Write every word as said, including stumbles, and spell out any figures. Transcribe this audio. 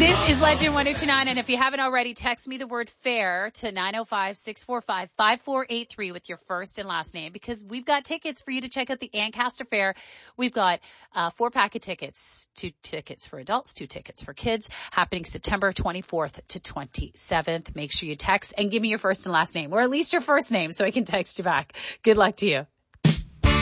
This is Legend one oh two nine, and if you haven't already, text me the word fair to nine oh five, six four five, five four eight three with your first and last name, because we've got tickets for you to check out the Ancaster Fair. We've got uh, four pack of tickets, two tickets for adults, two tickets for kids, happening September twenty-fourth to twenty-seventh. Make sure you text and give me your first and last name, or at least your first name, so I can text you back. Good luck to you.